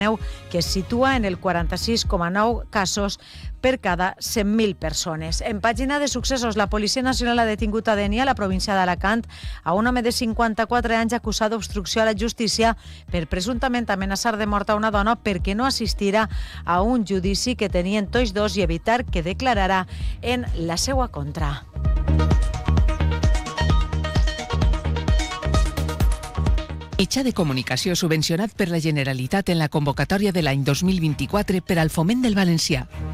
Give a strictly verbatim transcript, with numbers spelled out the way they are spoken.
que es situa en el quaranta-sis coma nou casos per cada cent mil persones. En pàgina de successos, la Policia Nacional ha detingut a Dénia, a la província d'Alacant, a un home de cinquanta-quatre anys acusat d'obstrucció a la justícia per presumptament amenaçar de mort a una dona perquè no assistirà a un judici que tenien tots dos i evitar que declararà en la seva contra. Mitjà de comunicació subvencionat per la Generalitat en la convocatòria de l'any dos mil vint-i-quatre per al foment del valencià.